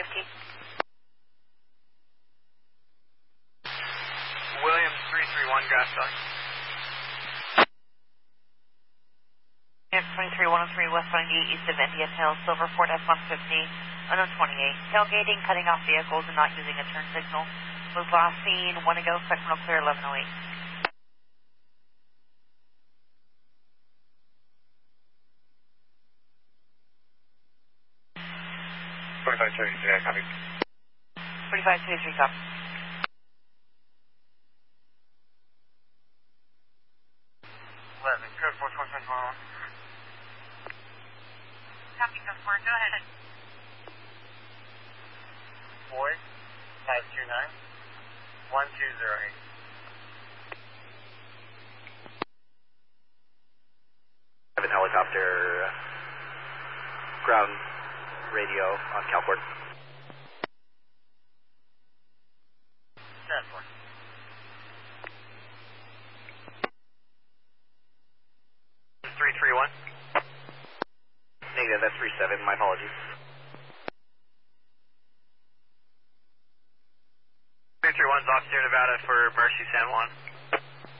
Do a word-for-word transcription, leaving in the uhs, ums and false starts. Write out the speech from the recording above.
fifty. Williams three three one, grass talk. twenty-three one oh three, West ninety-eight, east of India Hill, Silver Ford S one fifty, unknown twenty-eight. Tailgating, cutting off vehicles, and not using a turn signal. Was last seen one ago, second clear, eleven oh eight. twenty-five thirty-three, I copy. twenty-five thirty-three, copy. eleven, code four four seven one. Copy, code four, go ahead. Boy, five two nine, one two zero eight. I have an helicopter ground radio on Calport. ten four. three three one. Negative, that's three seven, my apologies. three three one's off Sierra Nevada for Mercy San Juan.